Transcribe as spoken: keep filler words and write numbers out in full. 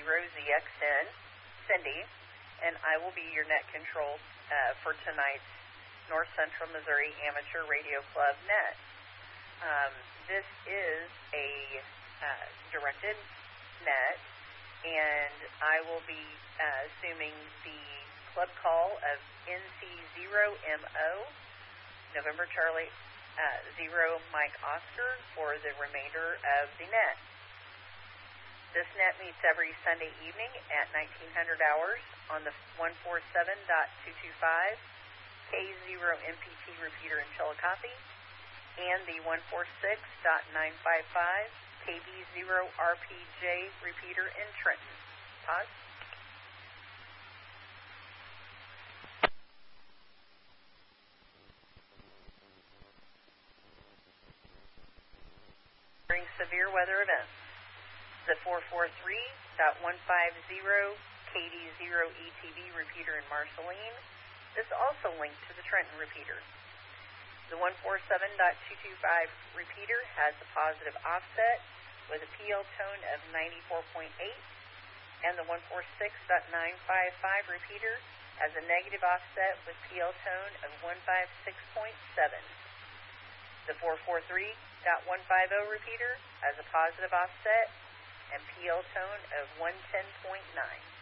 zero Z X N, Cindy, and I will be your net control uh, for tonight's North Central Missouri Amateur Radio Club net. Um, this is a uh, directed net, and I will be uh, assuming the club call of N C zero M O, November Charlie uh, zero Mike Oscar, for the remainder of the net. This net meets every Sunday evening at nineteen hundred hours on the one forty-seven point two two five K zero M P T repeater in Chillicothe and the one forty-six point nine five five K B zero R P J repeater in Trenton. Pause. During severe weather events, the four forty-three point one five zero K D zero E T B repeater in Marceline is also linked to the Trenton repeater. The one forty-seven point two two five repeater has a positive offset with a P L tone of ninety-four point eight, and the one forty-six point nine five five repeater has a negative offset with P L tone of one fifty-six point seven. The four forty-three point one fifty repeater has a positive offset and P L tone of one ten point nine.